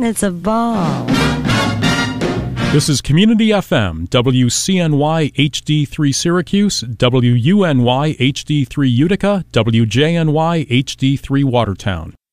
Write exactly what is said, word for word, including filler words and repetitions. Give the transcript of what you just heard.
It's a ball. This is Community F M, W C N Y H D three Syracuse, W U N Y H D three Utica, W J N Y H D three Watertown.